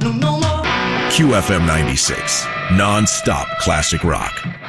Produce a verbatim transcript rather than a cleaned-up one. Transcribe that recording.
no, no more. Q F M ninety-six, non-stop classic rock.